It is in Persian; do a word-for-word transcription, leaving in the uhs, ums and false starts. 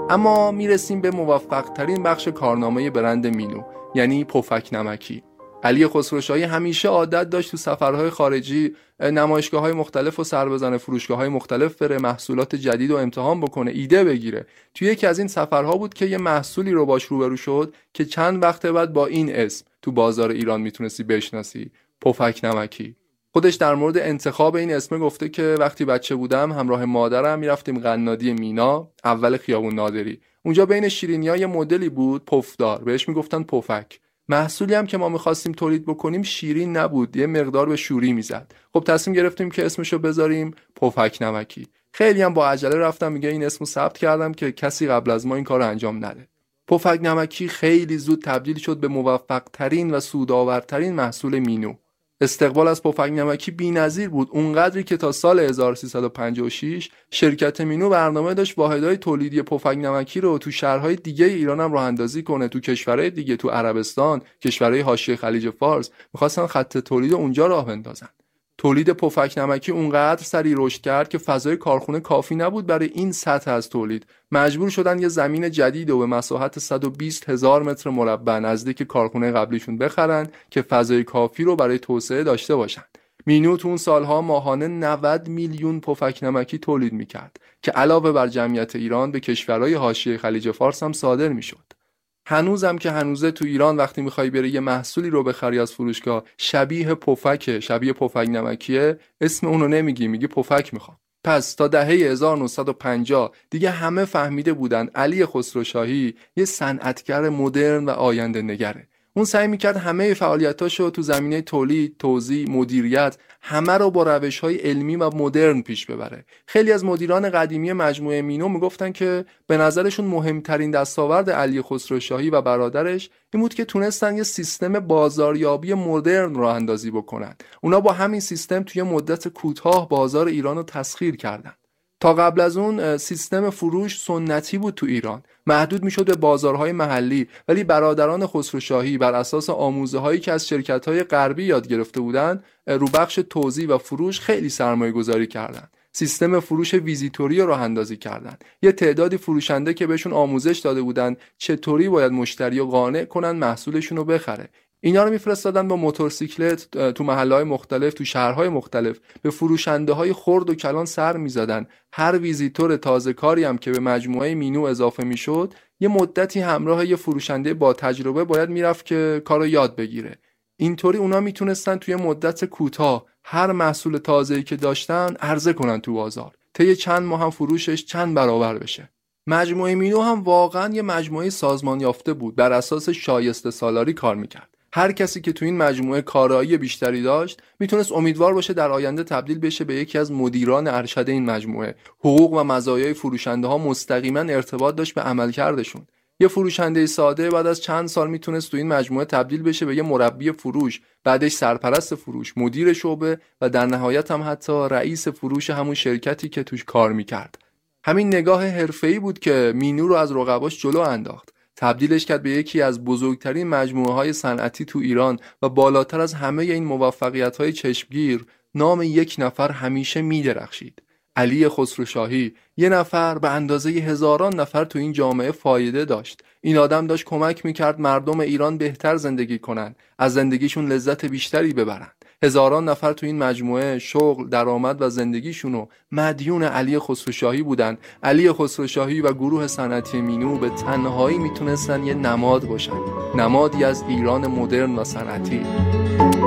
اما میرسیم به موفق ترین بخش کارنامه برند مینو، یعنی پفک نمکی. علی خسروشاهی همیشه عادت داشت تو سفرهای خارجی نمایشگاه‌های مختلف و سر بزنه، فروشگاه‌های مختلف بره، محصولات جدید رو امتحان بکنه، ایده بگیره. توی یکی از این سفرها بود که یه محصولی رو باش روبرو شد که چند وقت بعد با این اسم تو بازار ایران میتونستی بشناسی، پفک نمکی. خودش در مورد انتخاب این اسم گفته که وقتی بچه بودم همراه مادرم میرفتیم قنادی مینا، اول خیابون نادری. اونجا بین شیرینی‌ها یه مدلی بود پفدار، بهش میگفتن پفک. محصولی هم که ما می‌خواستیم تولید بکنیم شیرین نبود، یه مقدار به شوری میزد. خب تصمیم گرفتیم که اسمشو بذاریم پفک نمکی. خیلی هم با عجله رفتم میگه این اسمو ثبت کردم که کسی قبل از ما این کارو انجام نده. پفک نمکی خیلی زود تبدیل شد به موفق ترین و سودآورترین محصول مینو. استقبال از پفک نمکی بی‌نظیر بود، اونقدری که تا سال هزار و سیصد و پنجاه و شش شرکت مینو برنامه داشت واحدهای تولیدی پفک نمکی رو تو شهرهای دیگه ایران هم راه اندازی کنه، تو کشورهای دیگه، تو عربستان، کشورهای حاشیه خلیج فارس می‌خواستن خط تولید اونجا راه بندازن. تولید پفک نمکی اونقدر سریع رشد کرد که فضای کارخونه کافی نبود برای این سطح از تولید. مجبور شدن یه زمین جدید و به مساحت صد و بیست هزار متر مربع نزدیک کارخونه قبلیشون بخرن که فضای کافی رو برای توسعه داشته باشن. مینو تو اون سالها ماهانه نود میلیون پفک نمکی تولید میکرد که علاوه بر جمعیت ایران به کشورهای حاشیه خلیج فارس هم صادر میشد. هنوزم که هنوزه تو ایران وقتی میخوای بری یه محصولی رو بخری از فروشگاه شبیه پفکه، شبیه پفک نمکیه، اسم اونو نمیگی، میگی پفک میخوام. پس تا دهه هزار و نهصد و پنجاه دیگه همه فهمیده بودن علی خسروشاهی یه صنعتگر مدرن و آینده نگره. اون سعی میکرد همه فعالیتاشو تو زمینه تولید، توزیع، مدیریت همه رو با روش‌های علمی و مدرن پیش ببره. خیلی از مدیران قدیمی مجموعه مینو میگفتن که به نظرشون مهمترین دستاورد علی خسروشاهی و برادرش این بود که تونستن یه سیستم بازاریابی مدرن راه اندازی بکنن. اونا با همین سیستم توی مدت کوتاه بازار ایران رو تسخیر کردن. تا قبل از اون سیستم فروش سنتی بود تو ایران، محدود میشد به بازارهای محلی، ولی برادران خسروشاهی بر اساس آموزه هایی که از شرکت‌های غربی یاد گرفته بودن رو بخش توزیع و فروش خیلی سرمایه گذاری کردن. سیستم فروش ویزیتوری رو راه اندازی کردن. یه تعدادی فروشنده که بهشون آموزش داده بودن چطوری باید مشتری رو قانع کنن محصولشون رو بخره. اینا رو میفرستادن با موتورسیکلت تو محله‌های مختلف، تو شهرهای مختلف، به فروشنده‌های خرد و کلان سر می‌زدن. هر ویزیتور تازه کاری هم که به مجموعه مینو اضافه میشد، یه مدتی همراه یه فروشنده با تجربه باید میرفت که کارو یاد بگیره. اینطوری اونا میتونستن توی مدت کوتاه هر محصول تازه‌ای که داشتن عرضه کنن تو بازار. طی چند ماه هم فروشش چند برابر بشه. مجموعه مینو هم واقعاً یه مجموعه سازمان یافته بود، بر اساس شایسته سالاری کار می‌کرد. هر کسی که تو این مجموعه کارایی بیشتری داشت میتونست امیدوار باشه در آینده تبدیل بشه به یکی از مدیران ارشد این مجموعه. حقوق و مزایای فروشنده ها مستقیما ارتباط داشت به عملکردشون. یه فروشنده ساده بعد از چند سال میتونست تو این مجموعه تبدیل بشه به یه مربی فروش، بعدش سرپرست فروش، مدیر شعبه و در نهایت هم حتی رئیس فروش همون شرکتی که توش کار میکرد. همین نگاه حرفه‌ای بود که مینو رو از رقباش جلو انداخت. تبدیلش کرد به یکی از بزرگترین مجموعه‌های صنعتی تو ایران و بالاتر از همه این موفقیت‌های چشمگیر نام یک نفر همیشه می‌درخشید. علی خسروشاهی، یه نفر به اندازه هزاران نفر تو این جامعه فایده داشت. این آدم داشت کمک می‌کرد مردم ایران بهتر زندگی کنن، از زندگیشون لذت بیشتری ببرن. هزاران نفر تو این مجموعه شغل، درآمد و زندگیشونو مدیون علی خسروشاهی بودن. علی خسروشاهی و گروه صنعتی مینو به تنهایی میتونستن یه نماد باشن، نمادی از ایران مدرن و صنعتی.